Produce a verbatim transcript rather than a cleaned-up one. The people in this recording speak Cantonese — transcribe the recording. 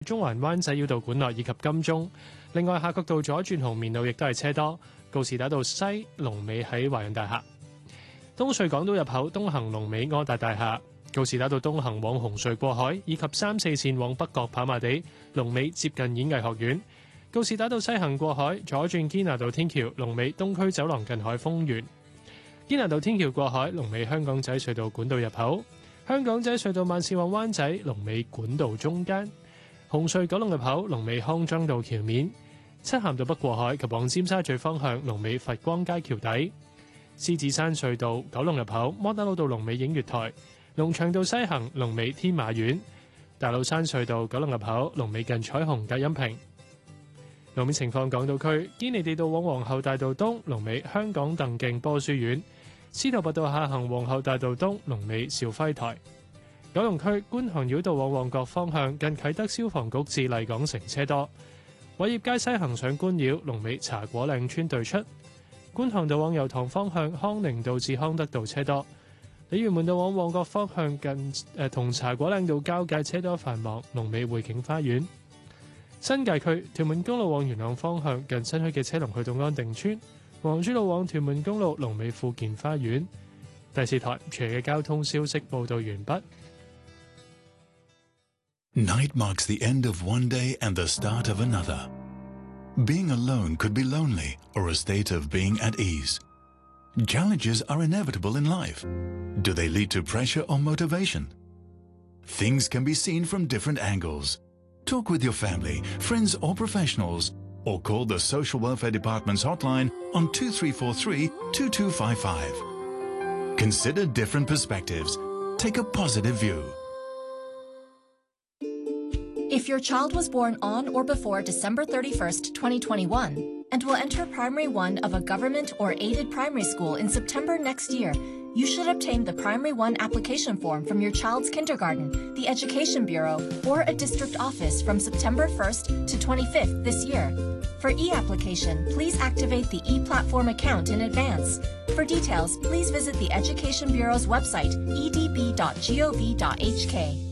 中環灣仔繞道管內以及金鐘。另外，夏慤道左轉紅棉路亦都係車多，告士打道西龍尾喺華潤大廈。東隧港島入口東行龍尾柯達大廈，告士打道東行往紅隧過海以及三四線往北角跑馬地龍尾接近演藝學院。告士打道西行過海左轉堅拿道天橋龍尾東區走廊近海豐園。堅拿道天橋過海龍尾香港仔隧道管道入口。香港仔隧道慢線往灣仔龍尾管道中間。紅隧九龍入口龍尾康莊道橋面。漆咸道北過海及往尖沙咀方向龍尾佛光街橋底。獅子山隧道九龍入口窩打老道龍尾映月台。龍翔道西行龍尾天馬苑。大老山隧道九龍入口龍尾近彩虹隔音屏。路面情況，港島區堅尼地道往皇后大道東龍尾香港鄧徑波書院。司徒拔道下行皇后大道東龍尾兆輝台。九龍區觀塘繞道往旺角方向近啟德消防局至麗港城車多。偉業街西行上觀繞龍尾茶果嶺村對出。觀塘道往油塘方向康寧道至康德道車多。鯉魚門道往旺角方向近誒同、呃、茶果嶺道交界車多繁忙，龍尾匯景花園。新界區屯門公路往元朗方向近新墟嘅車龍去到安定村。黃珠路往屯門公路龍尾富健花園。第四台全日嘅交通消息報道完畢。 Night marks the end of one day and the start of another. Being alone could be lonely or a state of being at ease. Challenges are inevitable in life. Do they lead to pressure or motivation? Things can be seen from different angles. Talk with your family, friends or professionals, or call the Social Welfare Department's hotline on two three four three, two two five five. Consider different perspectives. Take a positive view. If your child was born on or before December thirty-first, twenty twenty-one, and will enter primary one of a government or aided primary school in September next year, you should obtain the Primary one application form from your child's kindergarten, the Education Bureau, or a district office from September first to twenty-fifth this year. For e-application, please activate the e-platform account in advance. For details, please visit the Education Bureau's website, e d b dot gov dot h k.